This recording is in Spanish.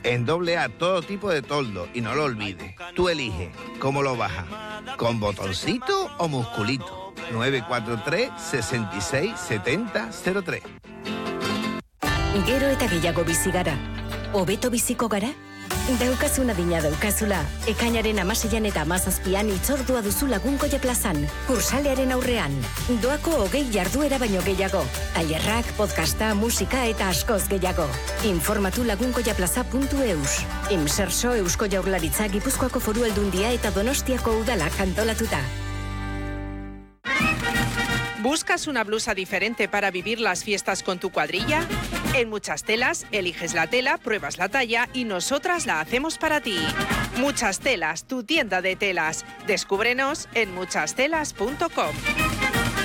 En AA todo tipo de toldo y no lo olvides. Tú eliges cómo lo bajas, con botoncito o musculito. 943 66 70 03. Gero eta gehiago bizi gara. Hobeto biziko gara? Daukazuna dina daukazula. Ekainaren 16an eta 17an hitzordua duzu Lagunkoia plazan. Kursalearen aurrean. Doako 20 jarduera baino gehiago. Tailerrak, podcasta, musika eta askoz gehiago. Informatu lagunkoiaplaza.eus. Imserso Eusko Jaurlaritza, Gipuzkoako Foru Aldundia eta Donostiako Udalak antolatuta. ¿Buscas una blusa diferente para vivir las fiestas con tu cuadrilla? En Muchas Telas, eliges la tela, pruebas la talla y nosotras la hacemos para ti. Muchas Telas, tu tienda de telas. Descúbrenos en muchastelas.com.